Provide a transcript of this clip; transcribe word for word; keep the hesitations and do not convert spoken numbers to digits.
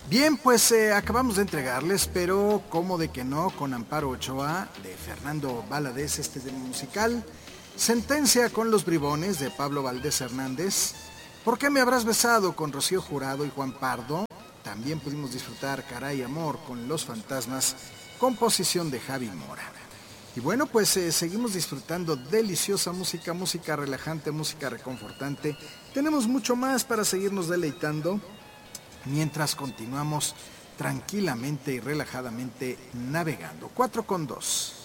Bien, pues eh, acabamos de entregarles, pero ¿cómo de que no? Con Amparo Ochoa, de Fernando Valadez, este de musical. Sentencia con los bribones, de Pablo Valdés Hernández. ¿Por qué me habrás besado? Con Rocío Jurado y Juan Pardo. También pudimos disfrutar Caray Amor con Los Fantasmas, composición de Javi Mora. Y bueno, pues eh, seguimos disfrutando deliciosa música, música relajante, música reconfortante. Tenemos mucho más para seguirnos deleitando mientras continuamos tranquilamente y relajadamente navegando. Cuatro con dos.